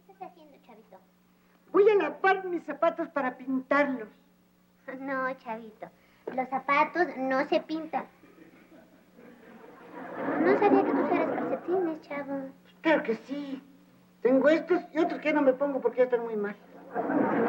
estás haciendo, Chavito? Voy a lavar mis zapatos para pintarlos. No, Chavito. Los zapatos no se pintan. No sabía que tú usaras calcetines, chavo. Claro que sí. Tengo estos y otros que no me pongo porque ya están muy mal.